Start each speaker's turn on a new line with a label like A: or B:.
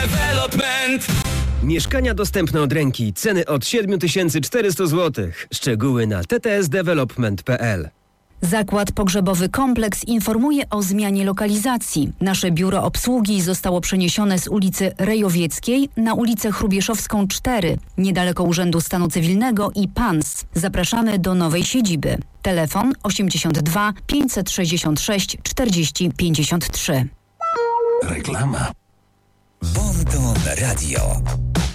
A: Development.
B: Mieszkania dostępne od ręki. Ceny od 7400 zł. Szczegóły na ttsdevelopment.pl.
C: Zakład pogrzebowy Kompleks informuje o zmianie lokalizacji. Nasze biuro obsługi zostało przeniesione z ulicy Rejowieckiej na ulicę Hrubieszowską 4, niedaleko Urzędu Stanu Cywilnego i PANS. Zapraszamy do nowej siedziby. Telefon 82 566 40 53.
D: Reklama. Bon Ton Radio.